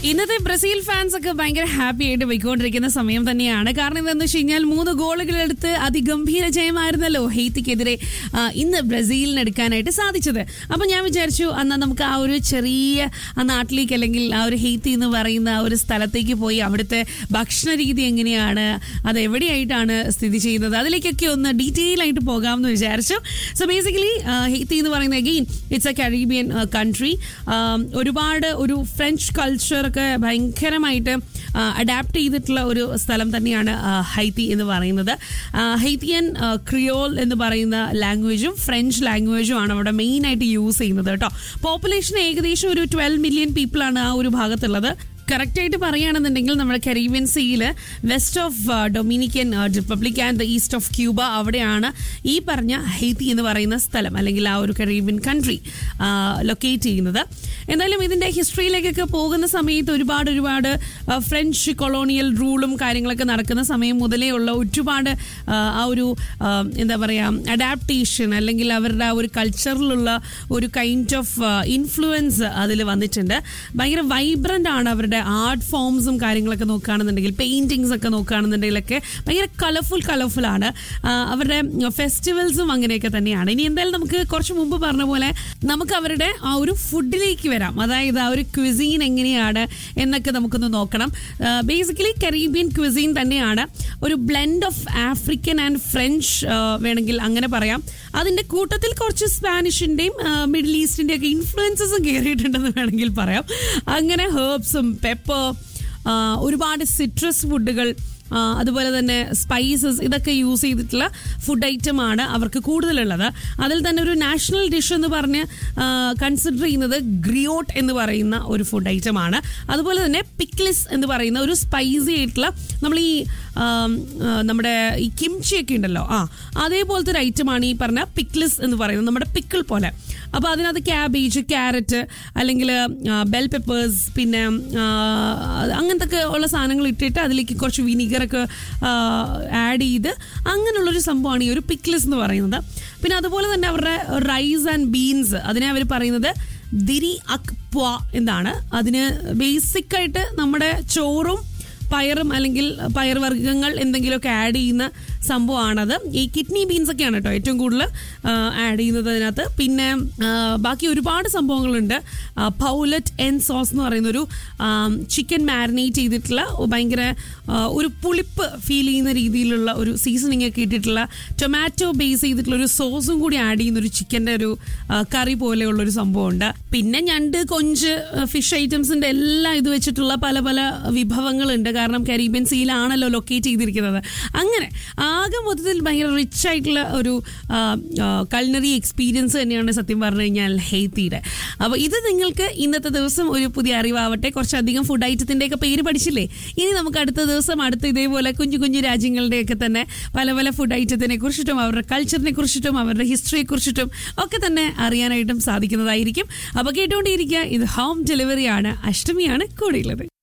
ഇന്നത്തെ Brazil fans ഒക്കെ ഭയങ്കര ഹാപ്പി ആയിട്ട് പോയിക്കൊണ്ടിരിക്കുന്ന സമയം തന്നെയാണ്. കാരണം എന്താണെന്ന് വെച്ച് കഴിഞ്ഞാൽ 3 ഗോളുകളെടുത്ത് അതിഗംഭീര ജയമായിരുന്നല്ലോ ഹെയ്ത്തിക്കെതിരെ ഇന്ന് ബ്രസീലിന് എടുക്കാനായിട്ട് സാധിച്ചത്. അപ്പൊ ഞാൻ വിചാരിച്ചു എന്നാൽ നമുക്ക് ആ ഒരു ചെറിയ നാട്ടിലേക്ക് അല്ലെങ്കിൽ ആ ഒരു ഹെയ്ത്തി എന്ന് പറയുന്ന ആ ഒരു സ്ഥലത്തേക്ക് പോയി അവിടുത്തെ ഭക്ഷണ രീതി എങ്ങനെയാണ്, അത് എവിടെയായിട്ടാണ് സ്ഥിതി ചെയ്യുന്നത്, അതിലേക്കൊക്കെ ഒന്ന് ഡീറ്റെയിൽ ആയിട്ട് പോകാമെന്ന് വിചാരിച്ചു. സോ ബേസിക്കലി ഹെയ്ത്തി എന്ന് പറയുന്നത് again it's A Caribbean country. ഒരുപാട് ഒരു ഫ്രഞ്ച് കൾച്ചർ ഒക്കെ ഭയങ്കരമായിട്ട് അഡാപ്റ്റ് ചെയ്തിട്ടുള്ള ഒരു സ്ഥലം തന്നെയാണ് ഹൈത്തി എന്ന് പറയുന്നത്. ഹൈത്തിയൻ ക്രിയോൾ എന്ന് പറയുന്ന ലാംഗ്വേജും ഫ്രഞ്ച് ലാംഗ്വേജും ആണ് അവിടെ മെയിൻ ആയിട്ട് യൂസ് ചെയ്യുന്നത് കേട്ടോ. പോപ്പുലേഷൻ ഏകദേശം ഒരു 12 മില്യൺ പീപ്പിളാണ് ആ ഒരു ഭാഗത്തുള്ളത്. കറക്റ്റായിട്ട് പറയുകയാണെന്നുണ്ടെങ്കിൽ നമ്മുടെ Caribbean സീയിൽ west of Dominican republic and the east of Cuba അവിടെയാണ് ഈ പറഞ്ഞ ഹെയ്ത്തി എന്ന് പറയുന്ന സ്ഥലം അല്ലെങ്കിൽ ആ ഒരു കരീബിയൻ കൺട്രി ലൊക്കേറ്റ് ചെയ്യുന്നത്. എന്തായാലും ഇതിൻ്റെ ഹിസ്റ്ററിയിലേക്കൊക്കെ പോകുന്ന സമയത്ത് ഒരുപാട് ഫ്രഞ്ച് കൊളോണിയൽ റൂളും കാര്യങ്ങളൊക്കെ നടക്കുന്ന സമയം മുതലേ ഉള്ള ഒരുപാട് ആ ഒരു എന്താ പറയുക അഡാപ്റ്റേഷൻ അല്ലെങ്കിൽ അവരുടെ ആ ഒരു കൾച്ചറിലുള്ള ഒരു കൈൻഡ് ഓഫ് ഇൻഫ്ലുവൻസ് അതിൽ വന്നിട്ടുണ്ട്. ഭയങ്കര വൈബ്രൻ്റ് ആണ് അവരുടെ ആർട്ട് ഫോംസും കാര്യങ്ങളൊക്കെ നോക്കുകയാണെന്നുണ്ടെങ്കിൽ, പെയിന്റിങ്സ് ഒക്കെ നോക്കുകയാണെന്നുണ്ടെങ്കിലൊക്കെ ഭയങ്കര കളർഫുൾ ആണ്. അവരുടെ ഫെസ്റ്റിവൽസും അങ്ങനെയൊക്കെ തന്നെയാണ്. ഇനി എന്തായാലും നമുക്ക് കുറച്ച് മുമ്പ് പറഞ്ഞ പോലെ നമുക്ക് അവരുടെ ആ ഒരു ഫുഡിലേക്ക് വരാം. അതായത് ആ ഒരു ക്വിസീൻ എങ്ങനെയാണ് എന്നൊക്കെ നമുക്കൊന്ന് നോക്കണം. ബേസിക്കലി കരീബിയൻ ക്വിസീൻ തന്നെയാണ്. ഒരു blend of African and French വേണമെങ്കിൽ അങ്ങനെ പറയാം. അതിൻ്റെ കൂട്ടത്തിൽ കുറച്ച് സ്പാനിഷിൻ്റെയും മിഡിൽ ഈസ്റ്റിൻ്റെയും ഒക്കെ ഇൻഫ്ലുവൻസസും കയറിയിട്ടുണ്ടെന്ന് വേണമെങ്കിൽ പറയാം. അങ്ങനെ ഹേർബ്സും പെപ്പർ, ഒരുപാട് സിട്രസ് ഫുഡുകൾ, അതുപോലെ തന്നെ സ്പൈസസ്, ഇതൊക്കെ യൂസ് ചെയ്തിട്ടുള്ള ഫുഡ് ഐറ്റം ആണ് അവർക്ക് കൂടുതലുള്ളത്. അതിൽ തന്നെ ഒരു നാഷണൽ ഡിഷ് എന്ന് പറഞ്ഞ് കൺസിഡർ ചെയ്യുന്നത് ഗ്രിയോട്ട് എന്ന് പറയുന്ന ഒരു ഫുഡ് ഐറ്റം ആണ്. അതുപോലെ തന്നെ പിക്ലിസ് എന്ന് പറയുന്ന ഒരു സ്പൈസി ആയിട്ടുള്ള നമ്മൾ ഈ നമ്മുടെ ഈ കിംച്ചിയൊക്കെ ഉണ്ടല്ലോ, അതേപോലത്തെ ഒരു ഐറ്റമാണ് ഈ പറഞ്ഞ പിക്ലിസ് എന്ന് പറയുന്നത്, നമ്മുടെ പിക്കിൾ പോലെ. അപ്പോൾ അതിനകത്ത് ക്യാബേജ്, ക്യാരറ്റ് അല്ലെങ്കിൽ ബെൽ പെപ്പേഴ്സ്, പിന്നെ അങ്ങനത്തെ ഉള്ള സാധനങ്ങൾ ഇട്ടിട്ട് അതിലേക്ക് കുറച്ച് വിനീഗറൊക്കെ ആഡ് ചെയ്ത് അങ്ങനെയുള്ളൊരു സംഭവമാണ് ഈ ഒരു പിക്ലിസ് എന്ന് പറയുന്നത്. പിന്നെ അതുപോലെ തന്നെ അവരുടെ റൈസ് ആൻഡ് ബീൻസ്, അതിനെ അവർ പറയുന്നത് ദിരി അക്പ്വ എന്നാണ്. അതിന് ബേസിക്കായിട്ട് നമ്മുടെ ചോറും പയറും അല്ലെങ്കിൽ പയർവർഗ്ഗങ്ങൾ എന്തെങ്കിലുമൊക്കെ ആഡ് ചെയ്യുന്ന സംഭവമാണത്. ഈ കിഡ്നി ബീൻസ് ഒക്കെയാണ് കേട്ടോ ഏറ്റവും കൂടുതൽ ആഡ് ചെയ്യുന്നത് അതിനകത്ത്. പിന്നെ ബാക്കി ഒരുപാട് സംഭവങ്ങളുണ്ട്. പൗലറ്റ് എൻ സോസ് എന്ന് പറയുന്നൊരു ചിക്കൻ മാരിനേറ്റ് ചെയ്തിട്ടുള്ള ഭയങ്കര ഒരു പുളിപ്പ് ഫീൽ ചെയ്യുന്ന രീതിയിലുള്ള ഒരു സീസണിങ് ഒക്കെ ഇട്ടിട്ടുള്ള ടൊമാറ്റോ ബേസ് ചെയ്തിട്ടുള്ള ഒരു സോസും കൂടി ആഡ് ചെയ്യുന്ന ഒരു ചിക്കൻ്റെ ഒരു കറി പോലെയുള്ളൊരു സംഭവമുണ്ട്. പിന്നെ ഞണ്ട്, കൊഞ്ച്, ഫിഷ് ഐറ്റംസിൻ്റെ എല്ലാം ഇത് വെച്ചിട്ടുള്ള പല പല വിഭവങ്ങളുണ്ട്. കാരണം കരീബിയൻ സീയിലാണല്ലോ ലൊക്കേറ്റ് ചെയ്തിരിക്കുന്നത്. അങ്ങനെ ആകെ മൊത്തത്തിൽ ഭയങ്കര റിച്ച് ആയിട്ടുള്ള ഒരു കൾനറി എക്സ്പീരിയൻസ് തന്നെയാണ് സത്യം പറഞ്ഞു കഴിഞ്ഞാൽ ഹെയ്ത്തിയുടെ. അപ്പോൾ ഇത് നിങ്ങൾക്ക് ഇന്നത്തെ ദിവസം ഒരു പുതിയ അറിവാവട്ടെ. കുറച്ചധികം ഫുഡ് ഐറ്റത്തിൻ്റെയൊക്കെ പേര് പഠിച്ചില്ലേ? ഇനി നമുക്ക് അടുത്ത ദിവസം അടുത്ത ഇതേപോലെ കുഞ്ഞു രാജ്യങ്ങളുടെയൊക്കെ തന്നെ പല പല ഫുഡ് ഐറ്റത്തിനെ കുറിച്ചിട്ടും അവരുടെ കൾച്ചറിനെ കുറിച്ചിട്ടും അവരുടെ ഹിസ്റ്ററിയെ കുറിച്ചിട്ടും ഒക്കെ തന്നെ അറിയാനായിട്ടും സാധിക്കുന്നതായിരിക്കും. അപ്പോൾ കേട്ടുകൊണ്ടിരിക്കുക. ഇത് ഹോം ഡെലിവറിയാണ്. അഷ്ടമിയാണ് കൂടെയുള്ളത്.